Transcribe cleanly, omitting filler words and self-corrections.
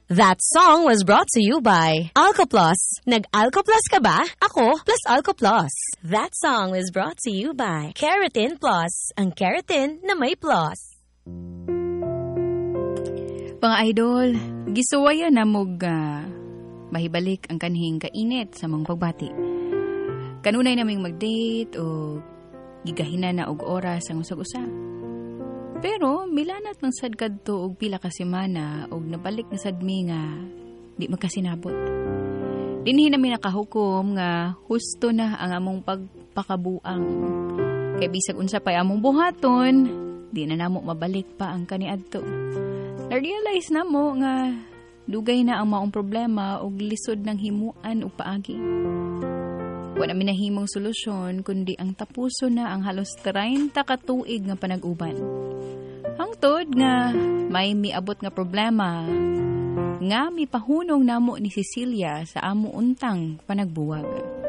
That song was brought to you by Alcoplus. Nag-Alcoplus ka ba? Ako, plus Alcoplus. That song was brought to you by Keratin Plus. Ang keratin na may plus. Mga idol, gisuwaya na mog mahibalik ang kanhing kainit sa mga pagbati. Kanunay naming mag-date o gigahinan na og oras ang usag-usa. Pero milanat ng sad kadto og pila ka semana og nabalik na sad mi nga di magkasinabot. Dinhi nami nakahukom nga husto na ang among pagpakabuang. Kay bisag unsa pay among buhaton, di na namo mabalik pa ang kaniadto. Na-realize na mo nga dugay na ang maong problema og lisod ng himuan ug paagi. Wala mi nahimong solusyon kundi ang tapuso na ang halos 30 ka tuig nga panag-uban. Hangtod nga may miabot nga problema nga mipahunong namo ni Cecilia sa amo untang panagbuwag.